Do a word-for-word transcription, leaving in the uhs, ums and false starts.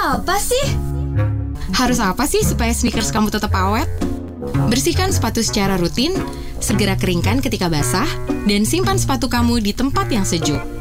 apa sih? Harus apa sih supaya sneakers kamu tetap awet? Bersihkan sepatu secara rutin, segera keringkan ketika basah, dan simpan sepatu kamu di tempat yang sejuk.